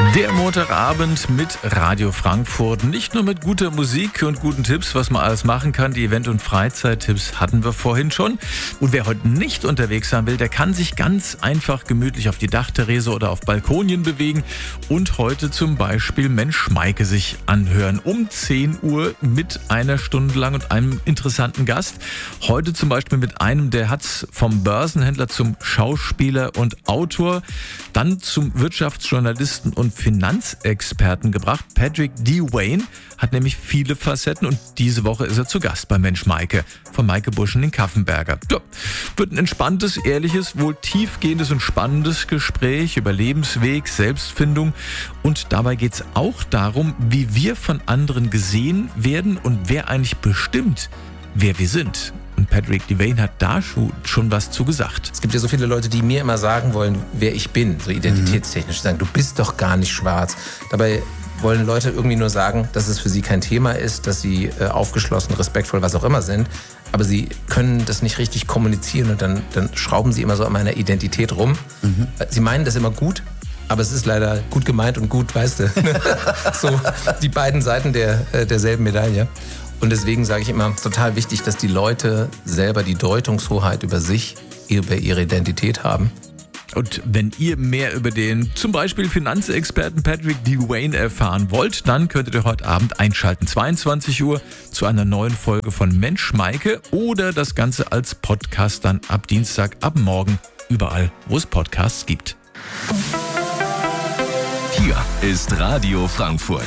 Der Montagabend mit Radio Frankfurt. Nicht nur mit guter Musik und guten Tipps, was man alles machen kann. Die Event- und Freizeittipps hatten wir vorhin schon. Und wer heute nicht unterwegs sein will, der kann sich ganz einfach gemütlich auf die Dachterrasse oder auf Balkonien bewegen und heute zum Beispiel Mensch Maike sich anhören. Um 10 Uhr mit einer Stunde lang und einem interessanten Gast. Heute zum Beispiel mit einem, der hat's vom Börsenhändler zum Schauspieler und Autor, dann zum Wirtschaftsjournalisten und Finanzexperten gebracht. Patrick Dwayne hat nämlich viele Facetten und diese Woche ist er zu Gast bei Mensch Maike von Maike Buschen in Kaffenberger. Ja, wird ein entspanntes, ehrliches, wohl tiefgehendes und spannendes Gespräch über Lebensweg, Selbstfindung und dabei geht es auch darum, wie wir von anderen gesehen werden und wer eigentlich bestimmt, wer wir sind. Und Patrick Dwayne hat da schon was zu gesagt. Es gibt ja so viele Leute, die mir immer sagen wollen, wer ich bin, so identitätstechnisch. Sagen, du bist doch gar nicht schwarz. Dabei wollen Leute irgendwie nur sagen, dass es für sie kein Thema ist, dass sie aufgeschlossen, respektvoll, was auch immer sind. Aber sie können das nicht richtig kommunizieren und dann schrauben sie immer so an meiner Identität rum. Sie meinen das immer gut, aber es ist leider gut gemeint und gut, weißt du. So die beiden Seiten derselben Medaille. Und deswegen sage ich immer, total wichtig, dass die Leute selber die Deutungshoheit über sich, über ihre Identität haben. Und wenn ihr mehr über den zum Beispiel Finanzexperten Patrick Dwayne erfahren wollt, dann könntet ihr heute Abend einschalten, 22 Uhr, zu einer neuen Folge von Mensch Maike oder das Ganze als Podcast dann ab Dienstag, ab morgen, überall, wo es Podcasts gibt. Hier ist Radio Frankfurt.